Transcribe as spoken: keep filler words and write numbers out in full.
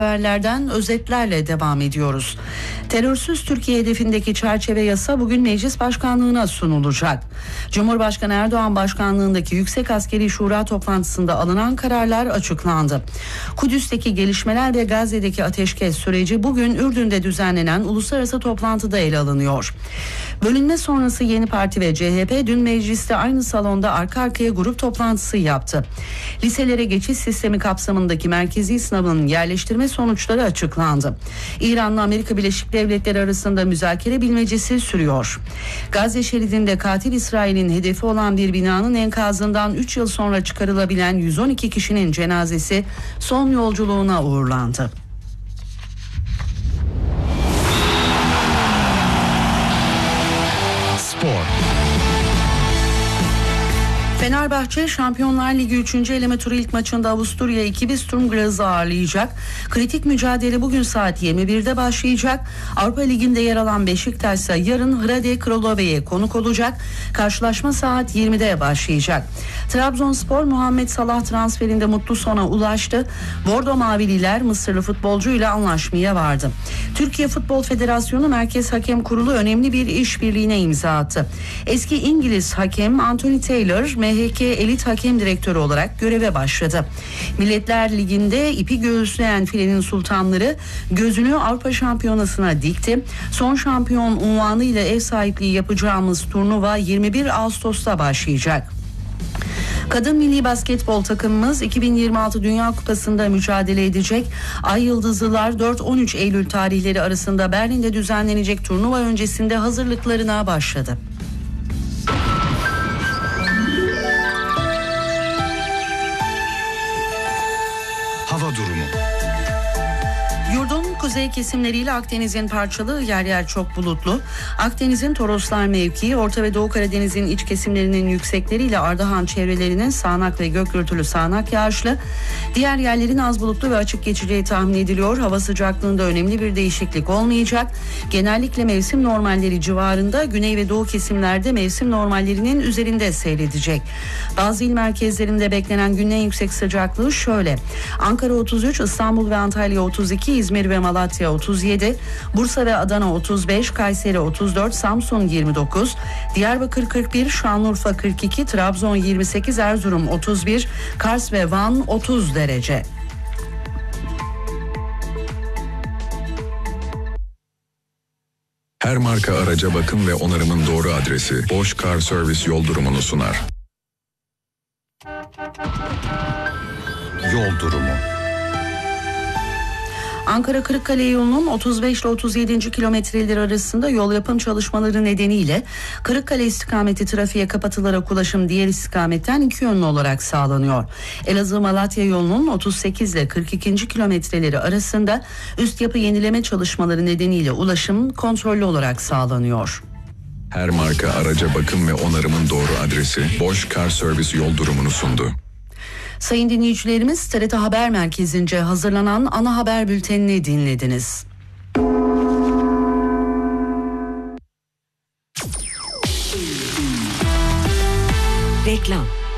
Haberlerden özetlerle devam ediyoruz. Terörsüz Türkiye hedefindeki çerçeve yasa bugün Meclis Başkanlığı'na sunulacak. Cumhurbaşkanı Erdoğan başkanlığındaki Yüksek Askeri Şura toplantısında alınan kararlar açıklandı. Kudüs'teki gelişmeler ve Gazze'deki ateşkes süreci bugün Ürdün'de düzenlenen uluslararası toplantıda ele alınıyor. Bölünme sonrası Yeni Parti ve C H P dün mecliste aynı salonda arka arkaya grup toplantısı yaptı. Liselere geçiş sistemi kapsamındaki merkezi sınavın yerleştirme sonuçları açıklandı. İran'la Amerika Birleşik Devletleri arasında müzakere bilmecesi sürüyor. Gazze şeridinde katil İsrail'in hedefi olan bir binanın enkazından üç yıl sonra çıkarılabilen yüz on iki kişinin cenazesi son yolculuğuna uğurlandı. Spor. Fenerbahçe Şampiyonlar Ligi üçüncü eleme turu ilk maçında Avusturya ekibi Sturm Graz'ı ağırlayacak. Kritik mücadele bugün saat yirmi birde başlayacak. Avrupa Ligi'nde yer alan Beşiktaş ise yarın Hrade Kralove'ye konuk olacak. Karşılaşma saat yirmide başlayacak. Trabzonspor Muhammed Salah transferinde mutlu sona ulaştı. Bordo Mavililer Mısırlı futbolcuyla anlaşmaya vardı. Türkiye Futbol Federasyonu Merkez Hakem Kurulu önemli bir işbirliğine imza attı. Eski İngiliz hakem Anthony Taylor M H K Elit Hakem Direktörü olarak göreve başladı. Milletler Ligi'nde ipi göğüsleyen filenin sultanları gözünü Avrupa Şampiyonası'na dikti. Son şampiyon unvanı ile ev sahipliği yapacağımız turnuva yirmi bir Ağustos'ta başlayacak. Kadın milli basketbol takımımız iki bin yirmi altı Dünya Kupası'nda mücadele edecek. Ay Yıldızlılar dört on üç Eylül tarihleri arasında Berlin'de düzenlenecek turnuva öncesinde hazırlıklarına başladı. Hava durumu. Yurdun kuzey kesimleriyle Akdeniz'in parçalı, yer yer çok bulutlu. Akdeniz'in Toroslar mevkii, Orta ve Doğu Karadeniz'in iç kesimlerinin yüksekleriyle Ardahan çevrelerinin sağanak ve gök gürültülü sağanak yağışlı. Diğer yerlerin az bulutlu ve açık geçeceği tahmin ediliyor. Hava sıcaklığında önemli bir değişiklik olmayacak. Genellikle mevsim normalleri civarında, güney ve doğu kesimlerde mevsim normallerinin üzerinde seyredecek. Bazı il merkezlerinde beklenen günün en yüksek sıcaklığı şöyle: Ankara otuz üç, İstanbul ve Antalya otuz iki, İzmir ve Malatya otuz yedi, Bursa ve Adana otuz beş, Kayseri otuz dört, Samsun yirmi dokuz, Diyarbakır kırk bir, Şanlıurfa kırk iki, Trabzon yirmi sekiz, Erzurum otuz bir, Kars ve Van otuz derece. Her marka araca bakım ve onarımın doğru adresi Bosch Car Service yol durumunu sunar. Yol durumu. Ankara Kırıkkale yolunun otuz beş ile otuz yedinci kilometreleri arasında yol yapım çalışmaları nedeniyle Kırıkkale istikameti trafiğe kapatılarak ulaşım diğer istikametten iki yönlü olarak sağlanıyor. Elazığ-Malatya yolunun otuz sekiz ile kırk ikinci kilometreleri arasında üst yapı yenileme çalışmaları nedeniyle ulaşım kontrollü olarak sağlanıyor. Her marka araca bakım ve onarımın doğru adresi Bosch Car Service yol durumunu sundu. Sayın dinleyicilerimiz, T R T Haber Merkezi'nce hazırlanan ana haber bültenini dinlediniz. Reklam.